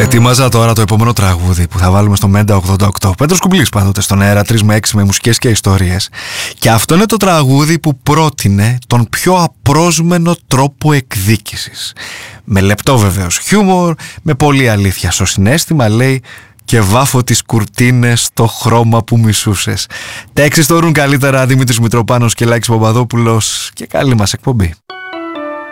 Ετοίμαζα τώρα το επόμενο τραγούδι που θα βάλουμε στο Μέντα 88. Πέτρος Κουμπλής πάντοτε στον αέρα, 3 με 6 με μουσικές και ιστορίες. Και αυτό είναι το τραγούδι που πρότεινε τον πιο απρόσμενο τρόπο εκδίκησης. Με λεπτό βεβαίως χιούμορ, με πολύ αλήθεια στο συναίσθημα, λέει, και βάφω τις κουρτίνες στο χρώμα που μισούσες. Τα εξιστορούν καλύτερα Δημήτρης Μητροπάνος και Λάκης Παπαδόπουλος, και καλή μας εκπομπή.